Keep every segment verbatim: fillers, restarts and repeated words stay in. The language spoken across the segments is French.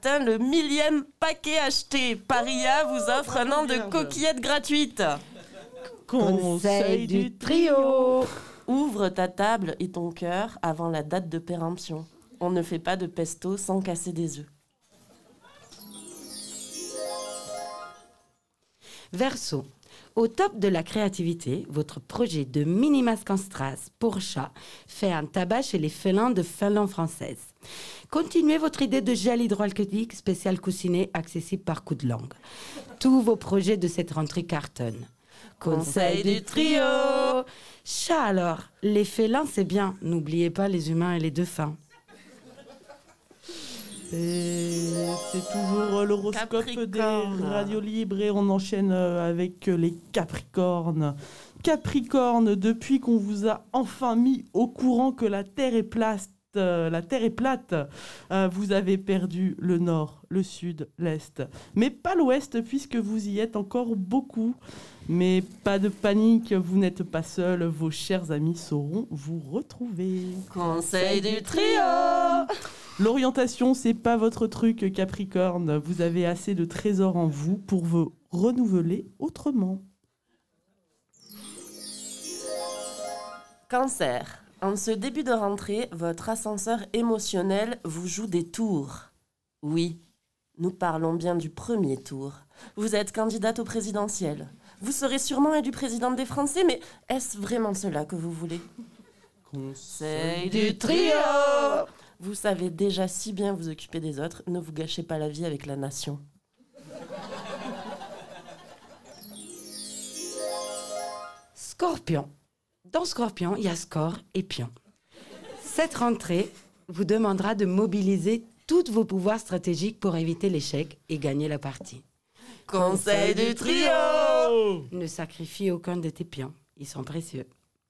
atteint le millième paquet acheté. Paria vous offre un an de coquillettes gratuites. Conseil du trio. Ouvre ta table et ton cœur avant la date de péremption. On ne fait pas de pesto sans casser des œufs. Verseau. Au top de la créativité, votre projet de mini-masque en strass pour chat fait un tabac chez les félins de Finlande française. Continuez votre idée de gel hydroalcoolique spécial coussinet accessible par coup de langue. Tous vos projets de cette rentrée cartonnent. Conseil du trio. Chat alors, les félins c'est bien, n'oubliez pas les humains et les dauphins. Et c'est toujours l'horoscope des radios libres et on enchaîne avec les Capricornes. Capricorne, depuis qu'on vous a enfin mis au courant que la Terre est plate, euh, la Terre est plate, euh, vous avez perdu le nord, le sud, l'est, mais pas l'ouest puisque vous y êtes encore beaucoup. Mais pas de panique, vous n'êtes pas seul, vos chers amis sauront vous retrouver. Conseil du trio. L'orientation, c'est pas votre truc, Capricorne. Vous avez assez de trésors en vous pour vous renouveler autrement. Cancer. En ce début de rentrée, votre ascenseur émotionnel vous joue des tours. Oui, nous parlons bien du premier tour. Vous êtes candidate au présidentiel. Vous serez sûrement élue présidente des Français, mais est-ce vraiment cela que vous voulez ? Conseil du trio. Vous savez déjà si bien vous occuper des autres, ne vous gâchez pas la vie avec la nation. Scorpion. Dans Scorpion, il y a score et pion. Cette rentrée vous demandera de mobiliser tous vos pouvoirs stratégiques pour éviter l'échec et gagner la partie. Conseil du trio. Ne sacrifie aucun de tes pions, ils sont précieux.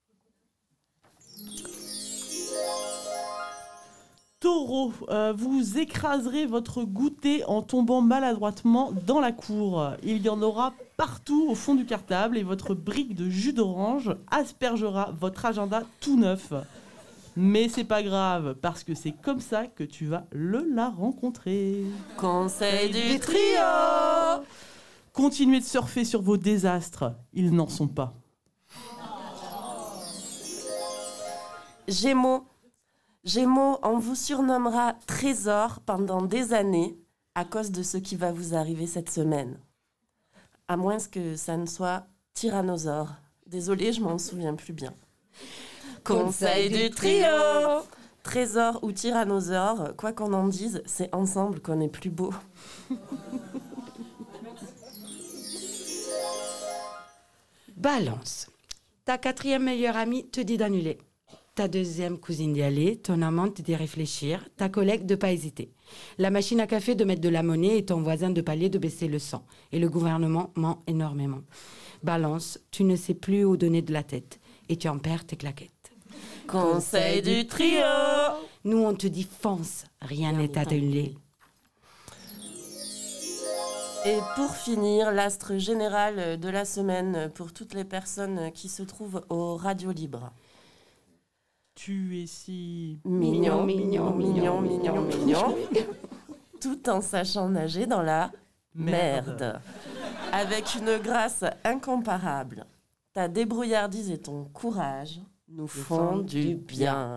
Taureau, euh, vous écraserez votre goûter en tombant maladroitement dans la cour. Il y en aura partout au fond du cartable et votre brique de jus d'orange aspergera votre agenda tout neuf. Mais c'est pas grave, parce que c'est comme ça que tu vas le la rencontrer. Conseil du trio. Continuez de surfer sur vos désastres, ils n'en sont pas. Gémeaux. Gémeaux, on vous surnommera Trésor pendant des années à cause de ce qui va vous arriver cette semaine. À moins que ça ne soit Tyrannosaure. Désolée, je m'en souviens plus bien. Conseil du trio. Trésor ou Tyrannosaure, quoi qu'on en dise, c'est ensemble qu'on est plus beau. Balance. Ta quatrième meilleure amie te dit d'annuler. Ta deuxième cousine d'y aller, ton amante d'y réfléchir, ta collègue de pas hésiter. La machine à café de mettre de la monnaie et ton voisin de palier de baisser le sang. Et le gouvernement ment énormément. Balance, tu ne sais plus où donner de la tête et tu en perds tes claquettes. Conseil du trio. Nous on te dit fonce, rien n'est annulé. Et pour finir, l'astre général de la semaine pour toutes les personnes qui se trouvent aux radios libres. Tu es si mignon, mignon, mignon, mignon, mignon, tout en sachant nager dans la merde. merde. Avec une grâce incomparable. Ta débrouillardise et ton courage nous font du bien.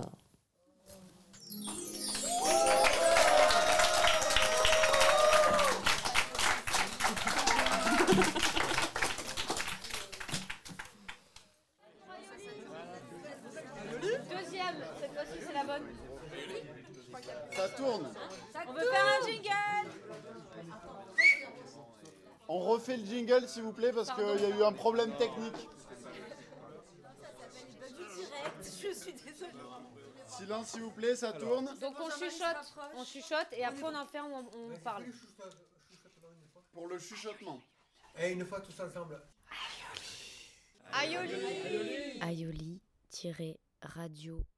Deuxième, cette fois-ci c'est la bonne. Ça tourne. On veut faire un jingle. On refait le jingle s'il vous plaît parce qu'il y a eu un problème technique. Je suis désolée. Silence s'il vous plaît, ça tourne. Donc on chuchote, on chuchote et après on en fait, on, on parle. Pour le chuchotement. Et une fois tout ça ensemble. Aioli. Aioli-radio